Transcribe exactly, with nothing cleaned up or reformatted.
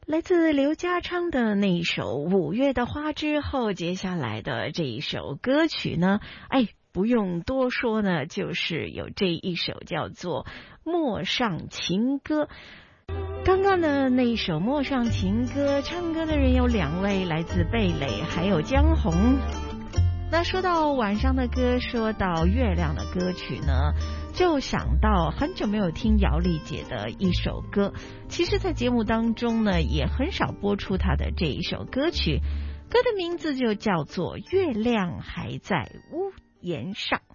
来自刘家昌的那一首《五月的花》之后，接下来的这一首歌曲呢，哎，不用多说呢，就是有这一首叫做《陌上情歌》。刚刚的那一首《陌上情歌》，唱歌的人有两位，来自贝蕾还有江红。那说到晚上的歌，说到月亮的歌曲呢，就想到很久没有听姚丽姐的一首歌，其实在节目当中呢也很少播出她的这一首歌曲，歌的名字就叫做《月亮还在屋檐上》。